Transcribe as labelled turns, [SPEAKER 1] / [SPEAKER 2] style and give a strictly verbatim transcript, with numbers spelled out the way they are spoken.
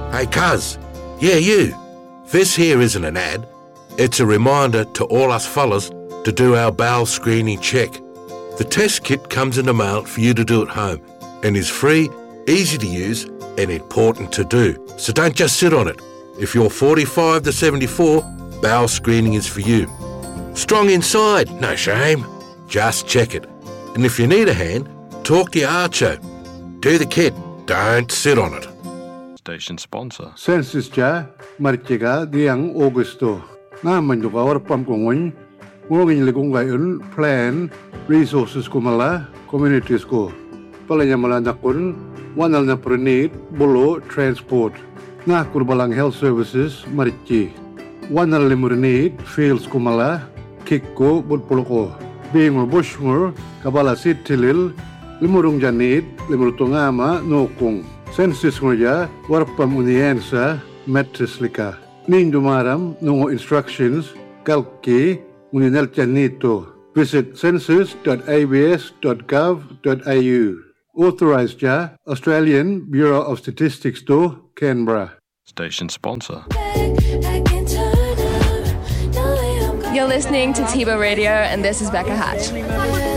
[SPEAKER 1] Hey, cuz. Yeah, you. This here isn't an ad. It's a reminder to all us fellas to do our bowel screening check. The test kit comes in the mail for you to do at home and is free, easy to use and important to do. So don't just sit on it. If you're forty-five to seventy-four, bowel screening is for you. Strong inside, no shame. Just check it. And if you need a hand, talk to your archo. Do the kit, don't sit on it.
[SPEAKER 2] Station sponsor.
[SPEAKER 3] Census ja marchega diang Augusto. Na manjuka warpam kongon. Ngogin legong gayon plan resources ko mala communities ko. Palanya mala nakon wanal na prenit bolo transport. Na kurbalang health services marchi. Wanal limurnit fields ko mala kikko budpoloko. Bingo bushmur kabala sitilil limurung janit limurutungama nokong. Census ngoja warpam uniensa metrislika. Nindumaram nungo instructions kalki uninel janito. Visit census dot a b s dot gov dot a u. Authorized ja Australian Bureau of Statistics to Canberra.
[SPEAKER 2] Station sponsor.
[SPEAKER 4] You're listening to Tiba Radio, and this is Becca Hatch.